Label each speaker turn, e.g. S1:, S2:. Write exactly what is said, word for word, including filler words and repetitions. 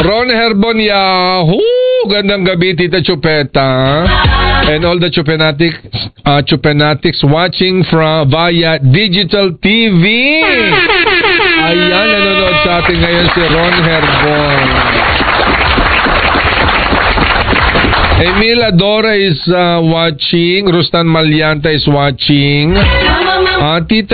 S1: Ron Herbon, Yahoo! Gandang gabi, Tita Chupeta. And all the Chupenatics, uh, Chupenatics watching from via digital T V. Ayan, nanonood sa atin ngayon si Ron Herbon. Emil Adora is uh, watching. Rustan Malianta is watching. Uh, Tita